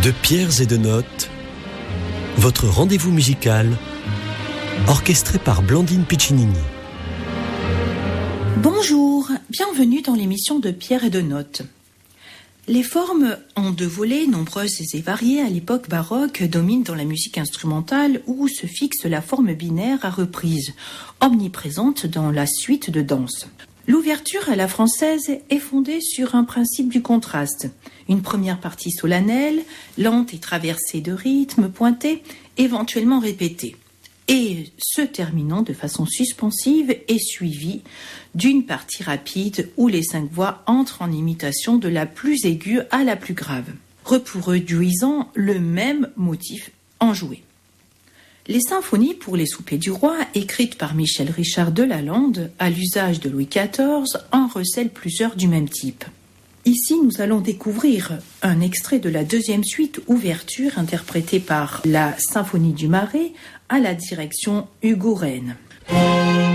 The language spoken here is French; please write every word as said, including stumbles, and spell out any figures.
De pierres et de notes, votre rendez-vous musical, orchestré par Blandine Piccinini. Bonjour, bienvenue dans l'émission de Pierres et de notes. Les formes en deux volets, nombreuses et variées à l'époque baroque, dominent dans la musique instrumentale où se fixe la forme binaire à reprise, omniprésente dans la suite de danse. L'ouverture à la française est fondée sur un principe du contraste. Une première partie solennelle, lente et traversée de rythmes pointés, éventuellement répétés, et se terminant de façon suspensive et suivie d'une partie rapide où les cinq voix entrent en imitation de la plus aiguë à la plus grave, reproduisant le même motif enjoué. Les symphonies pour les soupers du roi, écrites par Michel Richard de Lalande à l'usage de Louis quatorze, en recèlent plusieurs du même type. Ici, nous allons découvrir un extrait de la deuxième suite ouverture interprétée par la Symphonie du Marais à la direction Hugo Rehn.